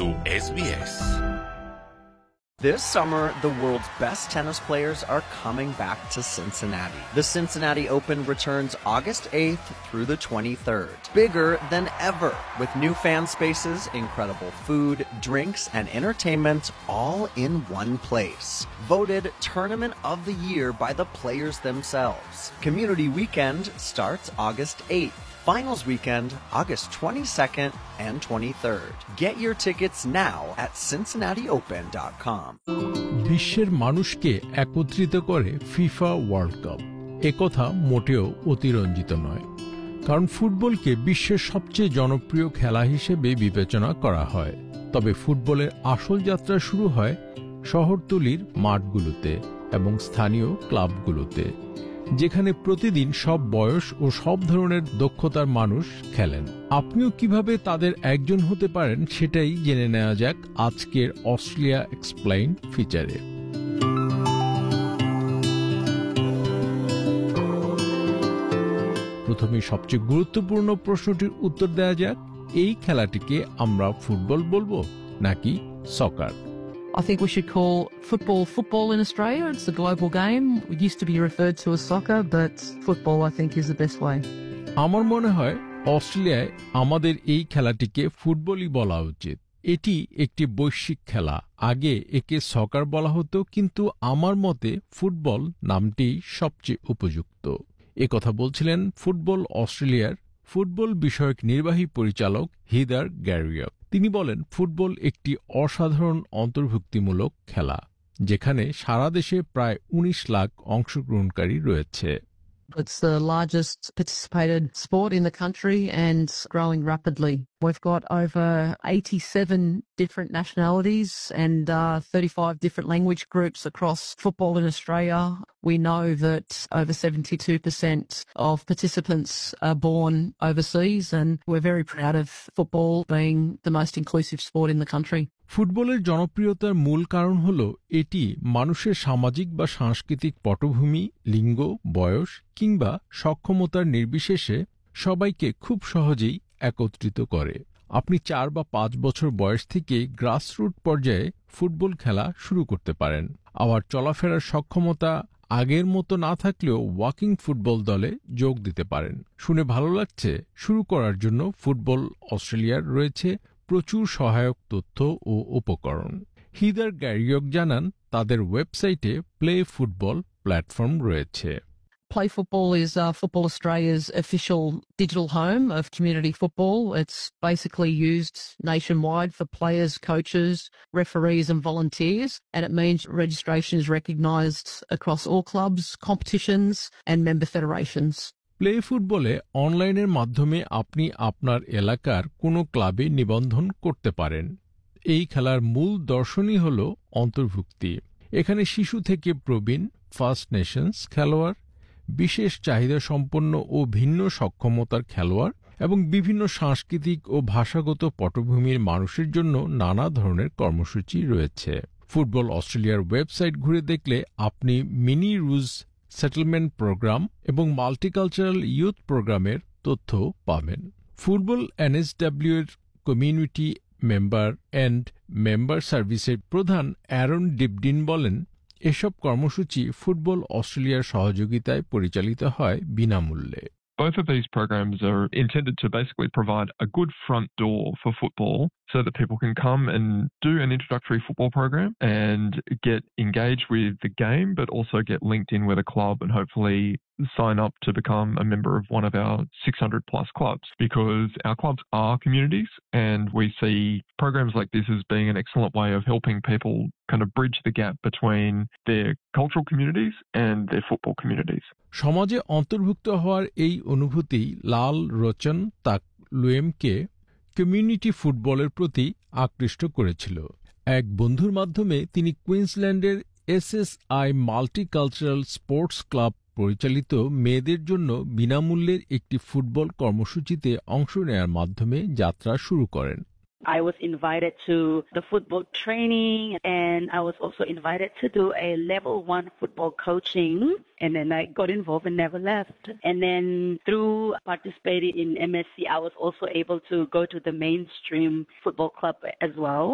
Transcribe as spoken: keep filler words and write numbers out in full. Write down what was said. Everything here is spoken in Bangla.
su S B S. This summer, the world's best tennis players are coming back to Cincinnati. The Cincinnati Open returns August eighth through the twenty-third. Bigger than ever, with new fan spaces, incredible food, drinks, and entertainment all in one place. Voted Tournament of the Year by the players themselves. Community Weekend starts August eighth. Finals Weekend, August twenty-second and twenty-third. Get your tickets now at cincinnati open dot com. বিশ্বের মানুষকে একত্রিত করে ফিফা ওয়ার্ল্ড কাপ। একথা মোটেও অতিরঞ্জিত নয়, কারণ ফুটবলকে বিশ্বের সবচেয়ে জনপ্রিয় খেলা হিসেবে বিবেচনা করা হয়। তবে ফুটবলের আসল যাত্রা শুরু হয় শহরতলির মাঠগুলোতে এবং স্থানীয় ক্লাবগুলোতে, যেখানে প্রতিদিন সব বয়স ও সব ধরনের দক্ষতার মানুষ খেলেন। আপনিও কিভাবে তাদের একজন হতে পারেন সেটাই জেনে নেওয়া যাক আজকের অস্ট্রেলিয়া এক্সপ্লেইন ফিচারে। প্রথমে সবচেয়ে গুরুত্বপূর্ণ প্রশ্নটির উত্তর দেওয়া যাক, এই খেলাটিকে আমরা ফুটবল বলবো নাকি সকার? I think we should call football football in Australia. It's a global game. It used to be referred to as soccer, but football I think is the best way. আমার মনে হয় অস্ট্রেলিয়ায় আমাদের এই খেলাটিকে ফুটবলই বলা উচিত। এটি একটি বৈশ্বিক খেলা। আগে একে সকার বলা হতো, কিন্তু আমার মতে ফুটবল নামটি সবচেয়ে উপযুক্ত। এ কথা বলছিলেন ফুটবল অস্ট্রেলিয়ার ফুটবল বিষয়ক নির্বাহী পরিচালক হিদার গ্যারিয়ক। তিনি বলেন, ফুটবল একটি অসাধারণ অন্তর্ভুক্তিমূলক খেলা, যেখানে সারা দেশে প্রায় উনিশ লাখ অংশগ্রহণকারী রয়েছে। It's the largest participated sport in the country and growing rapidly. We've got over eighty-seven different nationalities and uh, thirty-five different language groups across football in Australia. We know that over seventy-two percent of participants are born overseas, and we're very proud of football being the most inclusive sport in the country. ফুটবলের জনপ্রিয়তার মূল কারণ হল এটি মানুষের সামাজিক বা সাংস্কৃতিক পটভূমি, লিঙ্গ, বয়স কিংবা সক্ষমতার নির্বিশেষে সবাইকে খুব সহজেই একত্রিত করে। আপনি চার বা পাঁচ বছর বয়স থেকে গ্রাসরুট পর্যায়ে ফুটবল খেলা শুরু করতে পারেন। আবার চলাফেরার সক্ষমতা আগের মতো না থাকলেও ওয়াকিং ফুটবল দলে যোগ দিতে পারেন। শুনে ভালো লাগছে? শুরু করার জন্য ফুটবল অস্ট্রেলিয়ার রয়েছে প্রচুর সহায়ক তথ্য ও উপকরণ। হিদার গ্যারিয়ক জানান, তাদের ওয়েবসাইটে প্লে ফুটবল প্ল্যাটফর্ম রয়েছে। Play Football is uh, Football Australia's official digital home of community football. It's basically used nationwide for players, coaches, referees and volunteers, and it means registration is recognised across all clubs, competitions and member federations. Play ফুটবলে অনলাইনের মাধ্যমে আপনি আপনার এলাকার কোনো ক্লাবে নিবন্ধন করতে পারেন। এই খেলার মূল দর্শনই হল অন্তর্ভুক্তি। এখানে শিশু থেকে প্রবীণ, ফার্স্ট নেশনস খেলোয়াড়, বিশেষ চাহিদা সম্পন্ন ও ভিন্ন সক্ষমতার খেলোয়াড় এবং বিভিন্ন সাংস্কৃতিক ও ভাষাগত পটভূমির মানুষের জন্য নানা ধরনের কর্মসূচি রয়েছে। ফুটবল অস্ট্রেলিয়ার ওয়েবসাইট ঘুরে দেখলে আপনি মিনি রুজ সেটেলমেন্ট প্রোগ্রাম এবং মাল্টিকালচারাল ইউথ প্রোগ্রামের তথ্য পাবেন। ফুটবল এনএসডব্লিউ এর কমিউনিটি মেম্বার অ্যান্ড মেম্বার সার্ভিসের প্রধান অ্যারন ডিপডিন বলেন, এসব কর্মসূচি ফুটবল অস্ট্রেলিয়ার সহযোগিতায় পরিচালিত হয় বিনামূল্যে। Both of these programs are intended to basically provide a good front door for football so that people can come and do an introductory football program and get engaged with the game, but also get linked in with a club and hopefully sign up to become a member of one of our six hundred plus clubs, because our clubs are communities and we see programs like this as being an excellent way of helping people kind of bridge the gap between their cultural communities and their football communities. সমাজে অন্তর্ভুক্ত হওয়ার এই অনুভূতি লাল রোচন তাক লুয়েমকে কমিউনিটি ফুটবলের প্রতি আকৃষ্ট করেছিল। এক বন্ধুর মাধ্যমে তিনি কুইন্সল্যান্ডের এসএসআই মাল্টিকালচারাল স্পোর্টস ক্লাব পরিচালিত মেয়েদের জন্য বিনামূল্যের একটি ফুটবল কর্মসূচিতে অংশ নেয়ার মাধ্যমে যাত্রা শুরু করেন। I was invited to the football training, and I was also invited to do a level one football coaching, and then I got involved and never left. And then through participating in M S C, I was also able to go to the mainstream football club as well.